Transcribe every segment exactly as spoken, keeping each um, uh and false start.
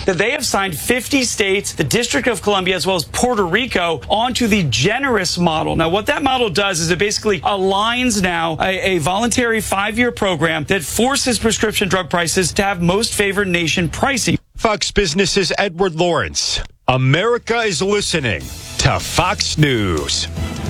that they have signed fifty states, the District of Columbia, as well as Puerto Rico, onto the generous model. Now, what that model does is it basically aligns now a, a voluntary five-year program that forces prescription drug prices to have most favored nation pricing. Fox Business's Edward Lawrence. America is listening to Fox News.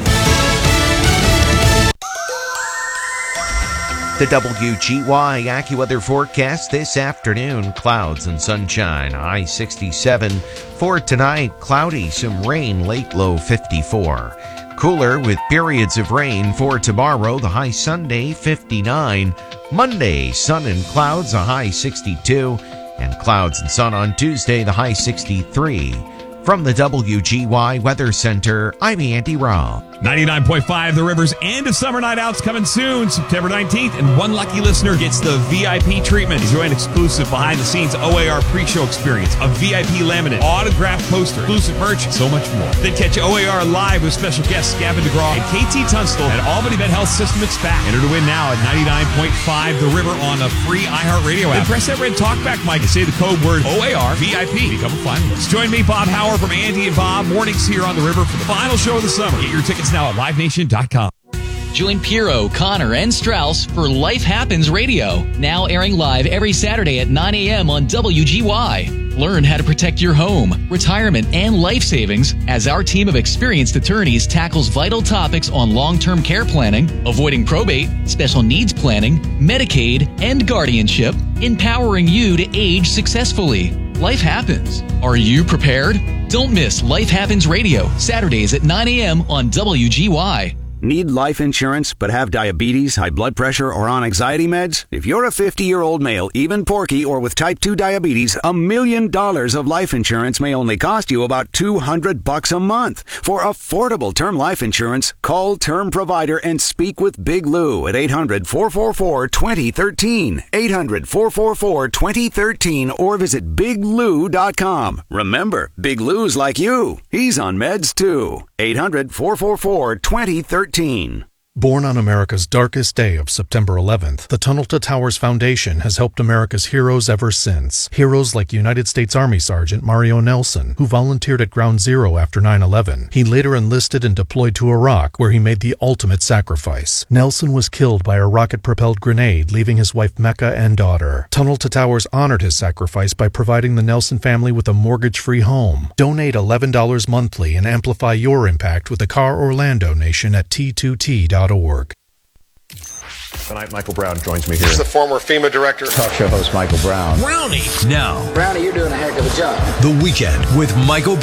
The W G Y AccuWeather forecast this afternoon, clouds and sunshine, high sixty-seven. For tonight, cloudy, some rain, late low fifty-four. Cooler with periods of rain for tomorrow, the high Sunday fifty-nine. Monday, sun and clouds, a high sixty-two. And clouds and sun on Tuesday, the high sixty-three. From the W G Y Weather Center, I'm Andy Rao. ninety-nine point five, The River's end of summer night out's coming soon, September nineteenth, and one lucky listener gets the V I P treatment. Enjoy an exclusive behind-the-scenes O A R pre-show experience, a V I P laminate, autographed poster, exclusive merch, and so much more. Then catch O A R live with special guests Gavin DeGraw and K T Tunstall at Albany Med-Health System at SPAC. Enter to win now at ninety-nine point five The River on a free iHeartRadio app. Then press that red talkback mic and say the code word O A R V I P. Become a finalist. Join me, Bob Howard, from Andy and Bob, mornings here on The River for the final show of the summer. Get your tickets now at live nation dot com. Join Piero, Connor, and Strauss for Life Happens Radio, now airing live every Saturday at nine a.m. on W G Y. Learn how to protect your home, retirement, and life savings as our team of experienced attorneys tackles vital topics on long-term care planning, avoiding probate, special needs planning, Medicaid, and guardianship, empowering you to age successfully. Life happens. Are you prepared? Don't miss Life Happens Radio, Saturdays at nine a.m. on W G Y. Need life insurance but have diabetes, high blood pressure, or on anxiety meds? If you're a fifty-year-old male, even porky, or with type two diabetes, a million dollars of life insurance may only cost you about two hundred bucks a month. For affordable term life insurance, call Term Provider and speak with Big Lou at eight hundred, four four four, two zero one three. eight hundred, four four four, two zero one three or visit big lou dot com. Remember, Big Lou's like you. He's on meds too. eight hundred, four four four, two zero one three. Born on America's darkest day of September eleventh, the Tunnel to Towers Foundation has helped America's heroes ever since. Heroes like United States Army Sergeant Mario Nelson, who volunteered at Ground Zero after nine eleven. He later enlisted and deployed to Iraq, where he made the ultimate sacrifice. Nelson was killed by a rocket-propelled grenade, leaving his wife Mecca and daughter. Tunnel to Towers honored his sacrifice by providing the Nelson family with a mortgage-free home. Donate eleven dollars monthly and amplify your impact with the Car Orlando Nation at T two T dot org. Tonight, Michael Brown joins me here. He's the former FEMA director. Talk show host Michael Brown. Brownie. Now. Brownie, you're doing a heck of a job. The Weekend with Michael Brown.